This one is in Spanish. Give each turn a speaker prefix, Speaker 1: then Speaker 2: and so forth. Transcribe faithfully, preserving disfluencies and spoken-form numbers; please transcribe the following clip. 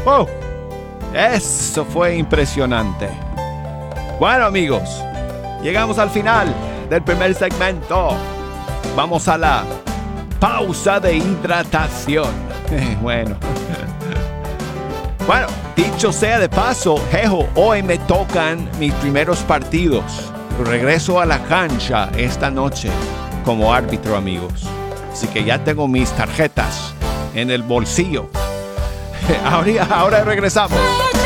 Speaker 1: ¡Oh! Eso fue impresionante. Bueno, amigos, llegamos al final del primer segmento. Vamos a la pausa de hidratación. Bueno. Bueno, dicho sea de paso, jejo, hoy me tocan mis primeros partidos. Regreso a la cancha esta noche como árbitro, amigos. Así que ya tengo mis tarjetas en el bolsillo. Ahora, ahora regresamos.